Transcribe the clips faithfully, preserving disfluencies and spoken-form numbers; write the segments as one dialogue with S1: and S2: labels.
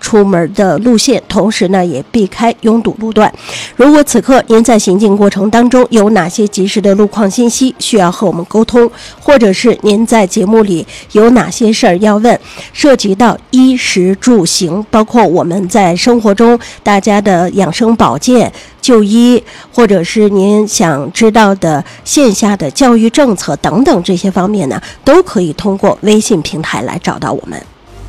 S1: 出门的路线，同时呢也避开拥堵路段。如果此刻您在行进过程当中有哪些及时的路况信息需要和我们沟通，或者是您在节目里有哪些事儿要问，涉及到衣食住行，包括我们在生活中大家的养生保健、就医，或者是您想知道的线下的教育政策等等这些方面呢，都可以通过微信平台来找到我们。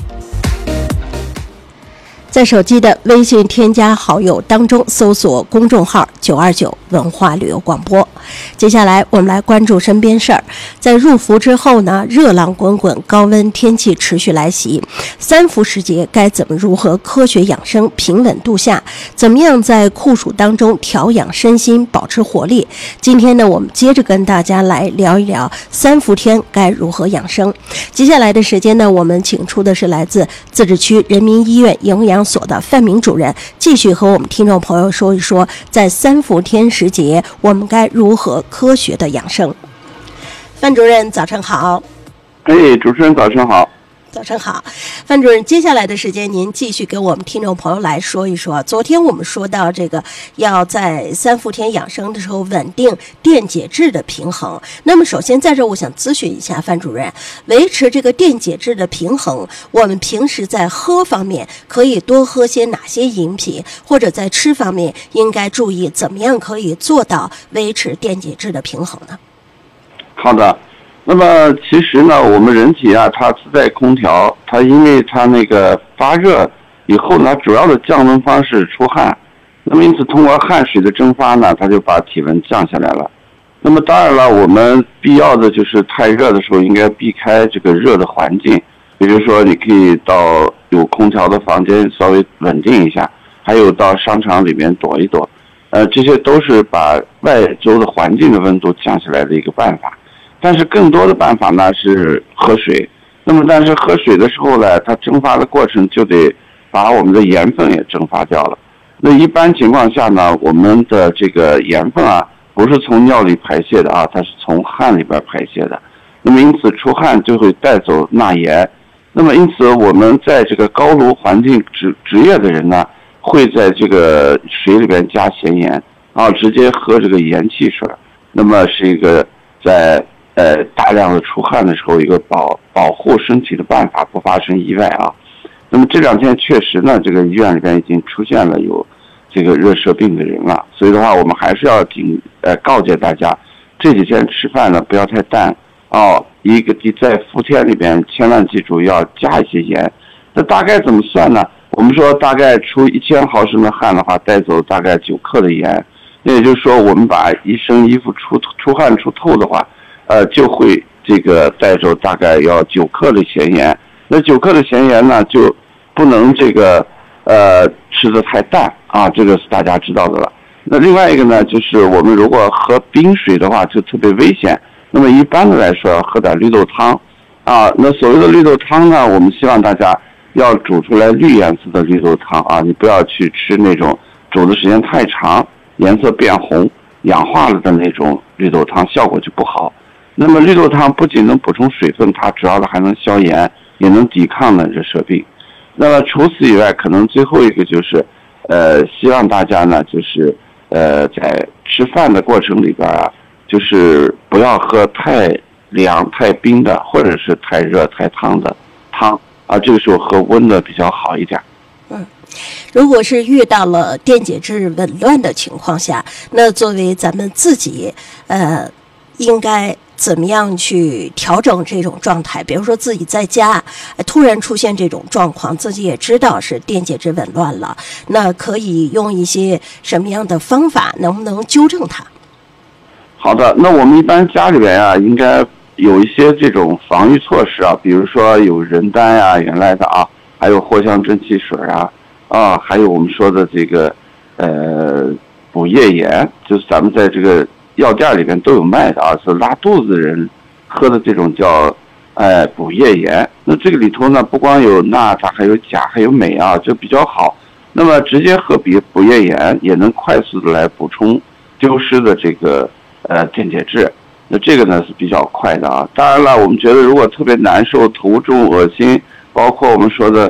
S1: 在手机的微信添加好友当中搜索公众号九二九文化旅游广播。接下来我们来关注身边事儿。在入伏之后呢，热浪滚滚，高温天气持续来袭。三伏时节该怎么如何科学养生，平稳度夏？怎么样在酷暑当中调养身心，保持活力？今天呢，我们接着跟大家来聊一聊三伏天该如何养生。接下来的时间呢，我们请出的是来自自治区人民医院营养所的范明主任，继续和我们听众朋友说一说，在三伏天时节我们该如何科学的养生。范主任早晨好。
S2: 哎，主持人早晨好。
S1: 早晨好，范主任，接下来的时间您继续给我们听众朋友来说一说。昨天我们说到这个要在三伏天养生的时候稳定电解质的平衡。那么首先在这我想咨询一下范主任，维持这个电解质的平衡，我们平时在喝方面可以多喝些哪些饮品，或者在吃方面应该注意怎么样可以做到维持电解质的平衡呢？
S2: 好的。那么其实呢，我们人体啊，它自带空调，它因为它那个发热以后呢，主要的降温方式出汗，那么因此通过汗水的蒸发呢，它就把体温降下来了。那么当然了，我们必要的就是太热的时候应该避开这个热的环境，比如说你可以到有空调的房间稍微稳定一下，还有到商场里面躲一躲，呃，这些都是把外周的环境的温度降下来的一个办法。但是更多的办法呢是喝水，那么但是喝水的时候呢，它蒸发的过程就得把我们的盐分也蒸发掉了。那一般情况下呢，我们的这个盐分啊，不是从尿里排泄的啊，它是从汗里边排泄的。那么因此出汗就会带走钠盐。那么因此我们在这个高炉环境职职业的人呢，会在这个水里边加咸盐啊，直接喝这个盐汽水。那么是一个在呃，大量的出汗的时候，一个保保护身体的办法，不发生意外啊。那么这两天确实呢，这个医院里边已经出现了有这个热射病的人了，所以的话，我们还是要警呃告诫大家，这几天吃饭呢不要太淡哦。一个在伏天里边，千万记住要加一些盐。那大概怎么算呢？我们说大概出一千毫升的汗的话，带走大概九克的盐。那也就是说，我们把一身衣服出出汗出透的话。呃，就会这个带走大概要九克的咸盐，那九克的咸盐呢，就不能这个呃吃得太淡啊，这个是大家知道的了。那另外一个呢，就是我们如果喝冰水的话，就特别危险。那么一般的来说，喝点绿豆汤啊。那所谓的绿豆汤呢，我们希望大家要煮出来绿颜色的绿豆汤啊，你不要去吃那种煮的时间太长，颜色变红、氧化了的那种绿豆汤，效果就不好。那么绿豆汤不仅能补充水分，它主要的还能消炎，也能抵抗呢热射病。那么除此以外，可能最后一个就是，呃，希望大家呢，就是呃，在吃饭的过程里边啊，就是不要喝太凉、太冰的，或者是太热、太烫的汤啊，这个时候喝温的比较好一点。
S1: 嗯，如果是遇到了电解质紊乱的情况下，那作为咱们自己，呃，应该怎么样去调整这种状态？比如说自己在家突然出现这种状况，自己也知道是电解质紊乱了，那可以用一些什么样的方法，能不能纠正它？
S2: 好的，那我们一般家里边啊，应该有一些这种防御措施啊，比如说有人丹呀、啊，原来的啊，还有藿香正气水啊，啊，还有我们说的这个呃补液盐，就是咱们在这个药店里面都有卖的啊，是拉肚子的人喝的这种叫呃补液盐。那这个里头呢，不光有钠，它还有钾，还有镁啊，就比较好。那么直接喝比补液盐也能快速的来补充丢失的这个呃电解质。那这个呢是比较快的啊。当然了，我们觉得如果特别难受、头重、恶心，包括我们说的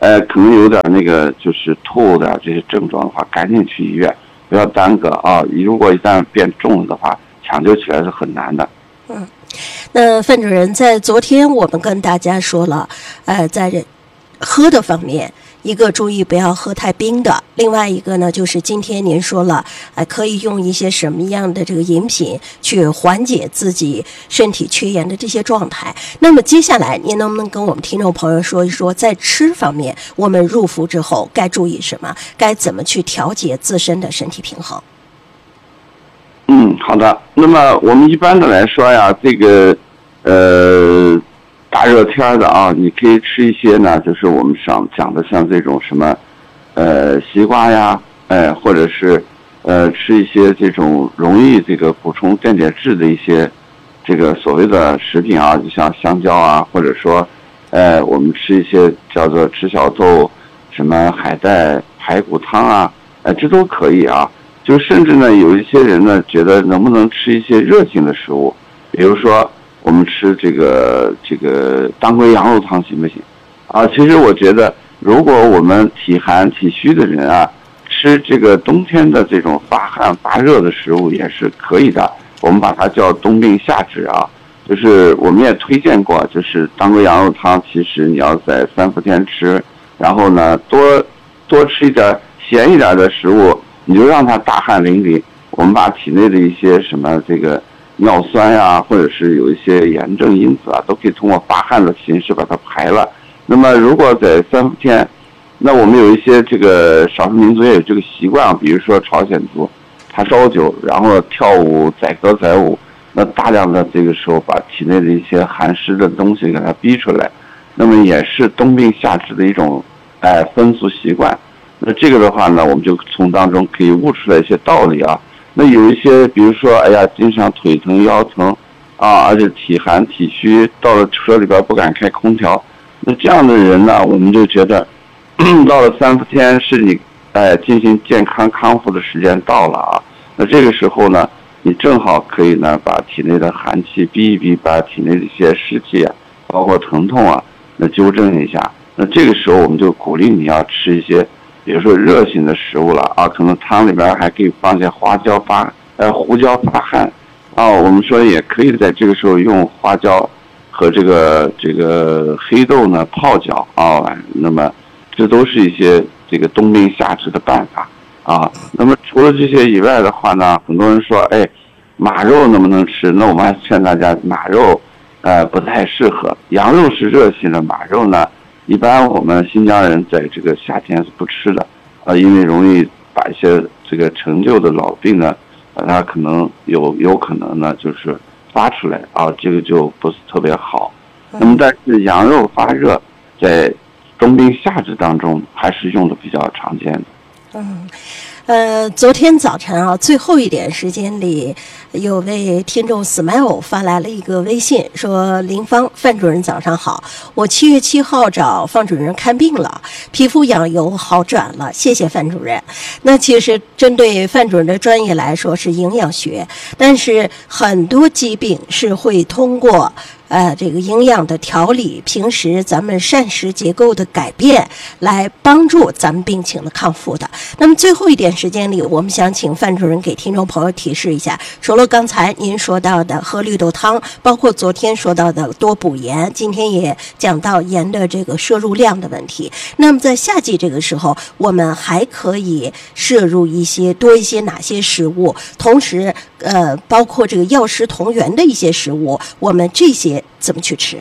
S2: 呃，可能有点那个就是吐的这些症状的话，赶紧去医院，不要耽搁啊！如果一旦变重了的话，抢救起来是很难的。
S1: 嗯，那范主任，在昨天我们跟大家说了，呃，在喝的方面，一个注意不要喝太冰的，另外一个呢，就是今天您说了，呃，可以用一些什么样的这个饮品去缓解自己身体缺盐的这些状态。那么接下来，您能不能跟我们听众朋友说一说，在吃方面，我们入伏之后该注意什么？该怎么去调节自身的身体平衡？
S2: 嗯，好的。那么我们一般的来说呀，这个呃大热天的啊，你可以吃一些呢，就是我们上讲的像这种什么呃西瓜呀，哎，或者是呃吃一些这种容易这个补充电解质的一些这个所谓的食品啊，就像香蕉啊，或者说呃我们吃一些叫做赤小豆、什么海带排骨汤啊，哎，这都可以啊。就甚至呢，有一些人呢觉得能不能吃一些热性的食物，比如说我们吃这个这个当归羊肉汤行不行？啊，其实我觉得，如果我们体寒体虚的人啊，吃这个冬天的这种发汗发热的食物也是可以的。我们把它叫冬病夏治啊，就是我们也推荐过，就是当归羊肉汤，其实你要在三伏天吃，然后呢多多吃一点咸一点的食物。你就让它大汗淋漓，我们把体内的一些什么这个尿酸呀、啊，或者是有一些炎症因子啊，都可以通过发汗的形式把它排了。那么如果在三伏天，那我们有一些这个少数民族也有这个习惯啊，比如说朝鲜族，他烧酒，然后跳舞载歌载舞，那大量的这个时候把体内的一些寒湿的东西给它逼出来，那么也是冬病夏治的一种哎风俗习惯。那这个的话呢，我们就从当中可以悟出来一些道理啊。那有一些，比如说，哎呀，经常腿疼、腰疼，啊，而且体寒体虚，到了车里边不敢开空调，那这样的人呢，我们就觉得，到了三伏天是你哎进行健康康复的时间到了啊。那这个时候呢，你正好可以呢把体内的寒气逼一逼，把体内的一些湿气啊，包括疼痛啊，那纠正一下。那这个时候我们就鼓励你要吃一些。比如说热性的食物了啊，可能汤里边还可以放些花椒发呃胡椒发汗啊，我们说也可以在这个时候用花椒和这个这个黑豆呢泡脚啊，那么这都是一些这个冬病夏治的办法啊。那么除了这些以外的话呢，很多人说哎马肉能不能吃？那我们还劝大家马肉呃不太适合，羊肉是热性的，马肉呢。一般我们新疆人在这个夏天是不吃的，啊，因为容易把一些这个陈旧的老病呢，把它可能有有可能呢就是发出来啊，这个就不是特别好。那么但是羊肉发热在冬病夏治当中还是用的比较常见的。
S1: 嗯。呃，昨天早晨啊，最后一点时间里，有位听众 Smile 发来了一个微信，说：“林芳，范主任早上好，我七月七号找范主任看病了，皮肤痒疣好转了，谢谢范主任。”那其实针对范主任的专业来说是营养学，但是很多疾病是会通过呃，这个营养的调理，平时咱们膳食结构的改变，来帮助咱们病情的康复的。那么最后一点时间里，我们想请范主任给听众朋友提示一下，除了刚才您说到的喝绿豆汤，包括昨天说到的多补盐，今天也讲到盐的这个摄入量的问题。那么在夏季这个时候，我们还可以摄入一些多一些哪些食物？同时，呃，包括这个药食同源的一些食物，我们这些怎么去吃？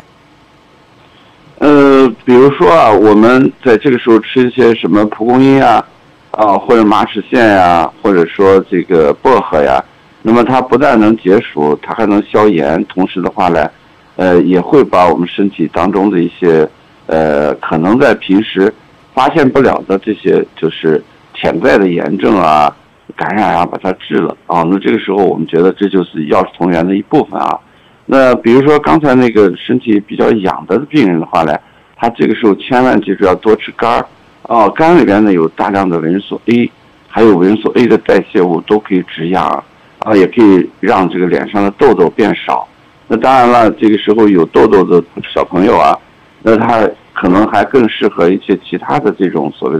S2: 呃，比如说啊，我们在这个时候吃一些什么蒲公英啊，啊，或者马齿苋呀，或者说这个薄荷呀，那么它不但能解暑，它还能消炎，同时的话呢，呃，也会把我们身体当中的一些呃可能在平时发现不了的这些就是潜在的炎症啊、感染啊，把它治了啊。那这个时候我们觉得这就是药食同源的一部分啊。那比如说刚才那个身体比较痒的病人的话呢，他这个时候千万记住要多吃肝儿啊，肝里边呢有大量的维生素 A， 还有维生素 A 的代谢物都可以止痒啊，也可以让这个脸上的痘痘变少。那当然了，这个时候有痘痘的小朋友啊，那他可能还更适合一些其他的这种所谓的